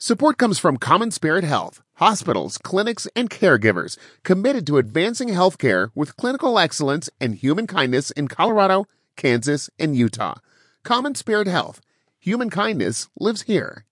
Support comes from Common Spirit Health, hospitals, clinics, and caregivers committed to advancing healthcare with clinical excellence and human kindness in Colorado, Kansas, and Utah. Common Spirit Health. Human kindness lives here.